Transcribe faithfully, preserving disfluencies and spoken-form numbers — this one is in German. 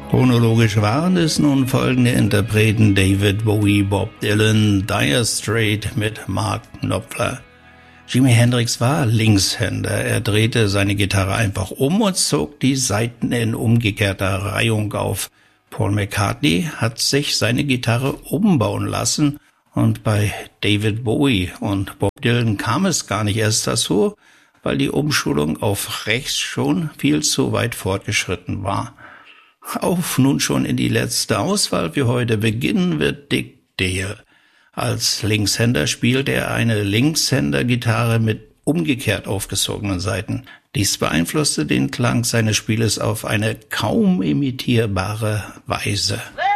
Chronologisch waren es nun folgende Interpreten: David Bowie, Bob Dylan, Dire Straits mit Mark Knopfler. Jimi Hendrix war Linkshänder. Er drehte seine Gitarre einfach um und zog die Saiten in umgekehrter Reihung auf. Paul McCartney hat sich seine Gitarre umbauen lassen und bei David Bowie und Bob Dylan kam es gar nicht erst dazu, weil die Umschulung auf rechts schon viel zu weit fortgeschritten war. Auf nun schon in die letzte Auswahl für heute. Beginnen wird Dick Dale. Als Linkshänder spielt er eine Linkshänder-Gitarre mit umgekehrt aufgezogenen Saiten. Dies beeinflusste den Klang seines Spieles auf eine kaum imitierbare Weise.